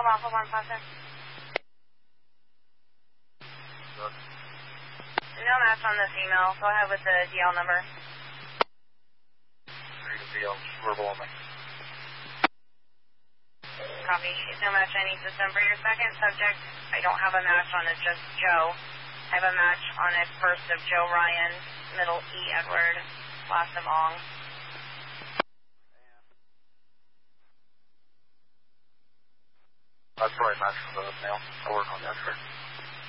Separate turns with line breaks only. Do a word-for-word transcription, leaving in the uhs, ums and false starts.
twelve Alpha one process.
Good.
No match on this email. Go ahead with the D L number.
Read the D L, verbal only.
Copy. No match any system. For your second subject, I don't have a match on it, just Joe. I have a match on it, first of Joe Ryan, middle E Edward, last of Ong.
That's probably a match for the male. I'll work on that first.